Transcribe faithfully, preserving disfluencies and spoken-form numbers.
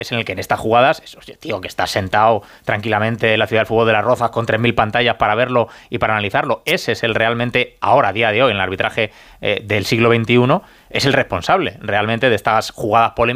es en el que en estas jugadas, eso, tío, que estás sentado tranquilamente en la Ciudad del Fútbol de Las Rozas con tres mil pantallas para verlo y para analizarlo, ese es el realmente, ahora, a día de hoy, en el arbitraje eh, del siglo veintiuno, es el responsable realmente de estas jugadas polémicas